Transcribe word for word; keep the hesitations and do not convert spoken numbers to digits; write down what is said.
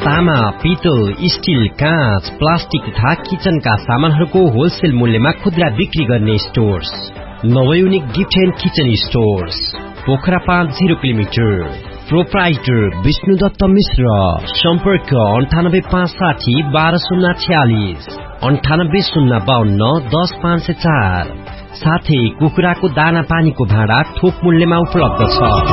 तामा, पितल, स्टील, काँच, प्लास्टिक तथा किचनका सामानहरूको होलसेल मूल्यमा खुद्रा बिक्री गर्ने stores नवयुनिक gift and kitchen stores, Pokhara पाँच zero kilometre. Proprietor Vishnu Dutt मिश्र। सम्पर्क अन्ठानब्बे पाँच साठी बाह्र शून्य छ्यालिस, अन्ठानब्बे शून्य बाहन्न दस पाँच सय चार। साथै कुखुराको दाना पानीको भाँडा थोक मूल्यमा उपलब्ध छ।